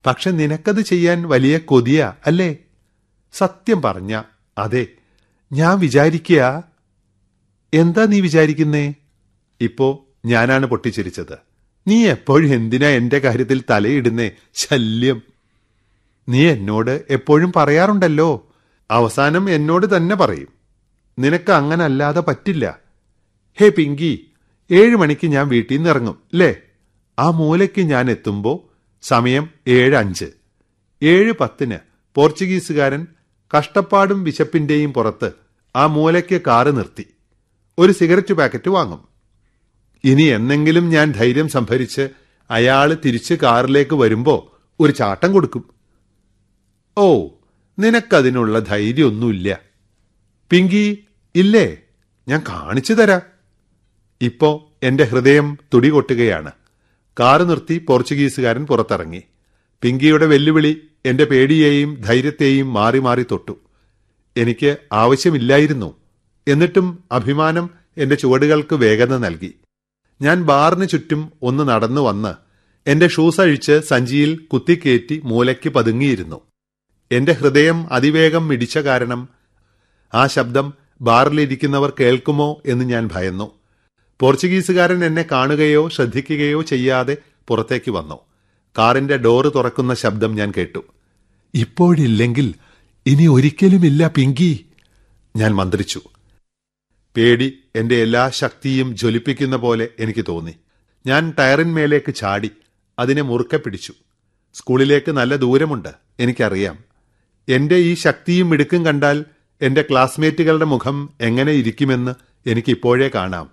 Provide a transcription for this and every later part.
പക്ഷെ നിനക്കത് ചെയ്യാൻ വലിയ കൊതിയാ അല്ലേ? സത്യം പറഞ്ഞ അതെ. ഞാൻ വിചാരിക്കുക. എന്താ നീ വിചാരിക്കുന്നേ? ഇപ്പോ ഞാനാണ് പൊട്ടിച്ചിരിച്ചത്. നീ എപ്പോഴും എന്തിനാ എന്റെ കാര്യത്തിൽ തലയിടുന്നേ? ശല്യം. നീ എന്നോട് എപ്പോഴും പറയാറുണ്ടല്ലോ, അവസാനം എന്നോട് തന്നെ പറയും. നിനക്ക് അങ്ങനെ അല്ലാതെ പറ്റില്ല. ഹേ പിങ്കി, 7 മണിക്ക് ഞാൻ വീട്ടിൽ നിന്ന് ഇറങ്ങും അല്ലേ? ആ മൂലയ്ക്ക് ഞാൻ എത്തുമ്പോ സമയം 7:05. 7:10 പോർച്ചുഗീസുകാരൻ കഷ്ടപ്പാടും വിശപ്പിന്റെയും പുറത്ത് ആ മൂലയ്ക്ക് കാറ് നിർത്തി ഒരു സിഗരറ്റ് പാക്കറ്റ് വാങ്ങും. ഇനി എന്നെങ്കിലും ഞാൻ ധൈര്യം സംഭരിച്ച് അയാള് തിരിച്ച് കാറിലേക്ക് വരുമ്പോ ഒരു ചാട്ടം കൊടുക്കും. ഓ, നിനക്കതിനുള്ള ധൈര്യമൊന്നുമില്ല പിങ്കി, ഇല്ലേ? ഞാൻ കാണിച്ചു തരാം. ഇപ്പോ എന്റെ ഹൃദയം തുടികൊട്ടുകയാണ്. കാറ് നിർത്തി പോർച്ചുഗീസുകാരൻ പുറത്തിറങ്ങി. പിങ്കിയുടെ വെല്ലുവിളി എന്റെ പേടിയെയും ധൈര്യത്തെയും മാറി മാറി തൊട്ടു. എനിക്ക് ആവശ്യമില്ലായിരുന്നു. എന്നിട്ടും അഭിമാനം എന്റെ ചുവടുകൾക്ക് വേഗത നൽകി. ഞാൻ ബാറിന് ചുറ്റും ഒന്ന് നടന്നു വന്ന് എന്റെ ഷൂസ് അഴിച്ച് സഞ്ചിയിൽ കുത്തിക്കേറ്റി മൂലയ്ക്ക് പതുങ്ങിയിരുന്നു. എന്റെ ഹൃദയം അതിവേഗം മിടിച്ച കാരണം ആ ശബ്ദം ബാറിലിരിക്കുന്നവർ കേൾക്കുമോ എന്ന് ഞാൻ ഭയന്നു. പോർച്ചുഗീസുകാരൻ എന്നെ കാണുകയോ ശ്രദ്ധിക്കുകയോ ചെയ്യാതെ പുറത്തേക്ക് വന്നു. കാറിന്റെ ഡോറ് തുറക്കുന്ന ശബ്ദം ഞാൻ കേട്ടു. ഇപ്പോഴില്ലെങ്കിൽ ഇനി ഒരിക്കലുമില്ല പിങ്കി, ഞാൻ മന്ത്രിച്ചു. പേടി എന്റെ എല്ലാ ശക്തിയും ജ്വലിപ്പിക്കുന്ന പോലെ എനിക്ക് തോന്നി. ഞാൻ ടയറിന്മേലേക്ക് ചാടി അതിനെ മുറുക്കെ പിടിച്ചു. സ്കൂളിലേക്ക് നല്ല ദൂരമുണ്ട്, എനിക്കറിയാം. എന്റെ ഈ ശക്തിയും മിടുക്കും കണ്ടാൽ എന്റെ ക്ലാസ്മേറ്റുകളുടെ മുഖം എങ്ങനെ ഇരിക്കുമെന്ന് എനിക്കിപ്പോഴേ കാണാം.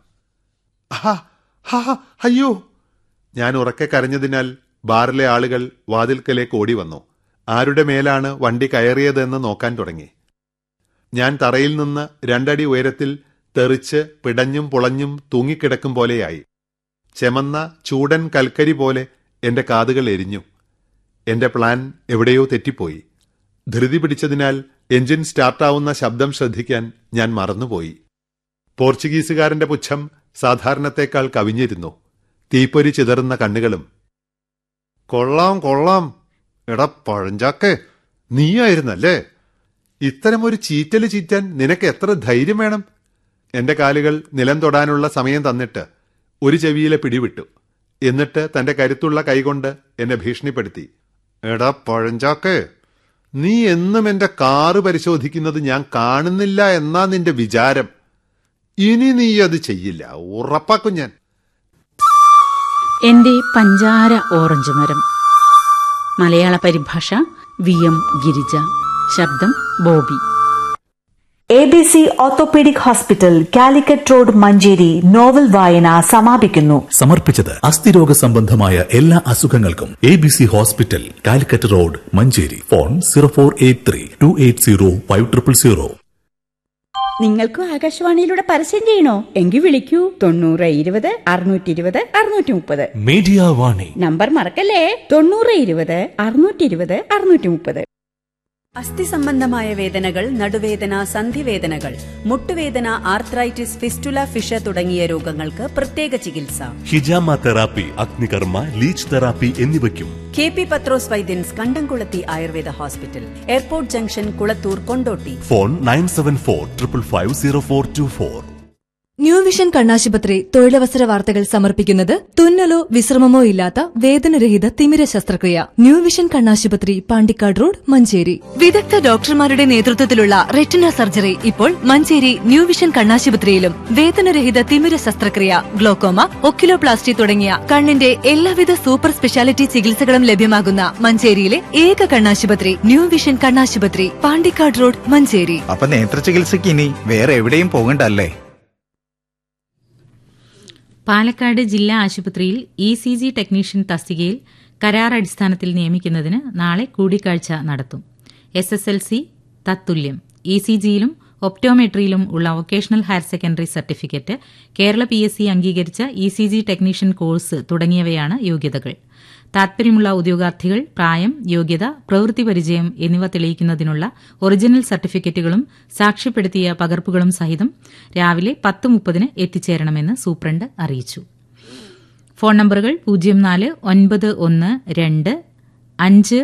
അയ്യോ! ഞാൻ ഉറക്കെ കരഞ്ഞതിനാൽ ബാറിലെ ആളുകൾ വാതിൽക്കലേക്ക് ഓടി വന്നു. ആരുടെ മേലാണ് വണ്ടി കയറിയതെന്ന് നോക്കാൻ തുടങ്ങി. ഞാൻ തറയിൽ നിന്ന് 2 അടി ഉയരത്തിൽ തെറിച്ച് പിടഞ്ഞും പുളഞ്ഞും തൂങ്ങിക്കിടക്കും പോലെയായി. ചെമന്ന ചൂടൻ കൽക്കരി പോലെ എന്റെ കാതുകൾ എരിഞ്ഞു. എന്റെ പ്ലാൻ എവിടെയോ തെറ്റിപ്പോയി. ധൃതി പിടിച്ചതിനാൽ എഞ്ചിൻ സ്റ്റാർട്ടാവുന്ന ശബ്ദം ശ്രദ്ധിക്കാൻ ഞാൻ മറന്നുപോയി. പോർച്ചുഗീസുകാരന്റെ പുച്ഛം സാധാരണത്തേക്കാൾ കവിഞ്ഞിരുന്നു. തീപ്പൊരി ചിതറുന്ന കണ്ണുകളും. കൊള്ളാം കൊള്ളാം, എടാ പഴഞ്ചാക്കെ, നീയായിരുന്നല്ലേ? ഇത്തരമൊരു ചീറ്റല് ചീറ്റാൻ നിനക്ക് എത്ര ധൈര്യം വേണം? എന്റെ കാലുകൾ നിലം തൊടാനുള്ള സമയം തന്നിട്ട് ഒരു ചെവിയിലെ പിടിവിട്ടു. എന്നിട്ട് തന്റെ കരുത്തുള്ള കൈകൊണ്ട് എന്നെ ഭീഷണിപ്പെടുത്തി. എടാ പഴഞ്ചാക്കെ, നീ എന്നും എന്റെ കാറ് പരിശോധിക്കുന്നത് ഞാൻ കാണുന്നില്ല എന്നാ നിന്റെ വിചാരം. ഇനി നീ അത് ചെയ്യില്ല, ഉറപ്പാക്കും ഞാൻ. എന്റെ പഞ്ചാര ഓറഞ്ച് മരം. മലയാള പരിഭാഷ VM ഗിരിജ. ശബ്ദം Bobby. ABC orthopaedic hospital, Calicut road, Manjeri. Novel വായന സമാപിക്കുന്നു. സമർപ്പിച്ചത് അസ്ഥിരോഗ സംബന്ധമായ എല്ലാ അസുഖങ്ങൾക്കും ABC hospital, Calicut road, Manjeri. Phone 0483280500. നിങ്ങൾക്കും ആകാശവാണിയിലൂടെ പരസ്യം ചെയ്യണോ? എങ്കിൽ വിളിക്കൂ 9020 620 630. മീഡിയ വാണി നമ്പർ മറക്കല്ലേ, 9020 620 630. അസ്ഥി സംബന്ധമായ വേദനകൾ, നടുവേദന, സന്ധിവേദനകൾ, മുട്ടുവേദന, ആർത്രൈറ്റിസ്, ഫിസ്റ്റുല, ഫിഷ തുടങ്ങിയ രോഗങ്ങൾക്ക് പ്രത്യേക ചികിത്സ. ഹിജാമ തെറാപ്പി, അഗ്നികർമ്മ, ലീച്ച് തെറാപ്പി എന്നിവയ്ക്കും KP പത്രോസ് വൈദ്യൻസ്, കണ്ടംകുളത്തി Ayurveda hospital, airport junction, Kulathur, Kondotty. Phone 9745550424. New vision കണ്ണാശുപത്രി തൊഴിലവസര വാർത്തകൾ സമർപ്പിക്കുന്നത് തുന്നലോ വിശ്രമമോ ഇല്ലാത്ത വേദനരഹിത തിമിര ശസ്ത്രക്രിയ. ന്യൂ വിഷൻ കണ്ണാശുപത്രി, പാണ്ടിക്കാട് റോഡ്, മഞ്ചേരി. വിദഗ്ധ ഡോക്ടർമാരുടെ നേതൃത്വത്തിലുള്ള റെറ്റിന സർജറി ഇപ്പോൾ മഞ്ചേരി ന്യൂ വിഷൻ കണ്ണാശുപത്രിയിലും. വേദനരഹിത തിമിര ശസ്ത്രക്രിയ, ഗ്ലോക്കോമ, ഒക്കിലോപ്ലാസ്റ്റി തുടങ്ങിയ കണ്ണിന്റെ എല്ലാവിധ സൂപ്പർ സ്പെഷ്യാലിറ്റി ചികിത്സകളും ലഭ്യമാകുന്ന മഞ്ചേരിയിലെ ഏക കണ്ണാശുപത്രി ന്യൂ വിഷൻ കണ്ണാശുപത്രി, പാണ്ടിക്കാട് റോഡ്, മഞ്ചേരി. അപ്പൊ നേത്ര ചികിത്സയ്ക്ക് ഇനി വേറെ എവിടെയും പോകണ്ടല്ലേ? പാലക്കാട് ജില്ലാ ആശുപത്രിയിൽ ECG ടെക്നീഷ്യൻ തസ്തികയിൽ കരാർ അടിസ്ഥാനത്തിൽ നിയമിക്കുന്നതിന് നാളെ കൂടിക്കാഴ്ച നടത്തും. SSLC തത്തുല്യം, ECGയിലും ഒപ്റ്റോമെട്രിയിലും ഉള്ള vocational higher secondary certificate, Kerala PSC അംഗീകരിച്ച ECG ടെക്നീഷ്യൻ കോഴ്സ് തുടങ്ങിയവയാണ് യോഗ്യതകൾ. താൽപര്യമുള്ള ഉദ്യോഗാർത്ഥികൾ പ്രായം, യോഗ്യത, പ്രവൃത്തി പരിചയം എന്നിവ തെളിയിക്കുന്നതിനുള്ള ഒറിജിനൽ സർട്ടിഫിക്കറ്റുകളും സാക്ഷ്യപ്പെടുത്തിയ പകർപ്പുകളും സഹിതം രാവിലെ 10:30 എത്തിച്ചേരണമെന്ന് സൂപ്രണ്ട് അറിയിച്ചു. ഫോൺ നമ്പറുകൾ 049125